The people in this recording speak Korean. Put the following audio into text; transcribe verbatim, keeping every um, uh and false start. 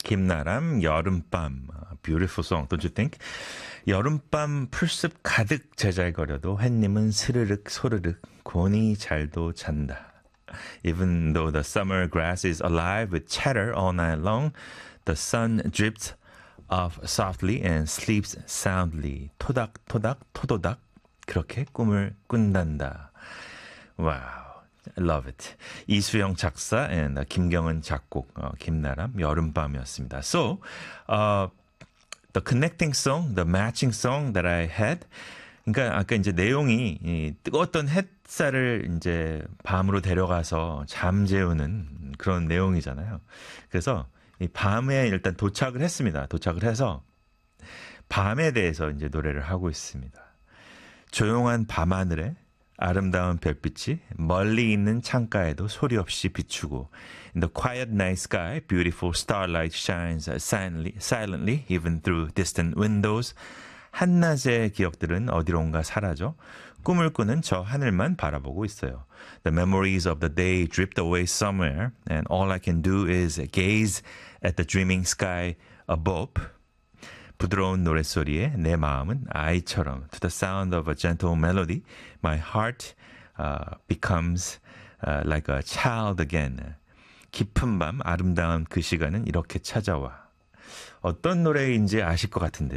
김나람 여름밤. Beautiful song, don't you think? 여름밤 풀숲 가득 제잘거려도 햇님은 스르륵 소르륵 곤히 잘도 잔다. Even though the summer grass is alive with chatter all night long, the sun drips off softly and sleeps soundly. 토닥토닥 토도닥 그렇게 꿈을 꾼단다. 와우. I love it. 이수영 작사 and 김경은 작곡, 어, 김나람 여름밤이었습니다. So, uh, the connecting song, the matching song that I had. 그러니까 아까 이제 내용이 이 뜨거웠던 햇살을 이제 밤으로 데려가서 잠재우는 그런 내용이잖아요. 그래서 이 밤에 일단 도착을 했습니다. 도착을 해서 밤에 대해서 이제 노래를 하고 있습니다. 조용한 밤하늘에 아름다운 별빛이 멀리 있는 창가에도 소리 없이 비추고 In the quiet night sky, beautiful starlight shines silently, silently even through distant windows. 한낮의 기억들은 어디론가 사라져 꿈을 꾸는 저 하늘만 바라보고 있어요. The memories of the day drift away somewhere and all I can do is gaze at the dreaming sky above. 부드러운 노랫소리에 내 마음은 아이처럼 To the sound of a gentle melody, my heart uh, becomes uh, like a child again. 깊은 밤 아름다운 그 시간은 이렇게 찾아와. 어떤 노래인지 아실 것 같은데요.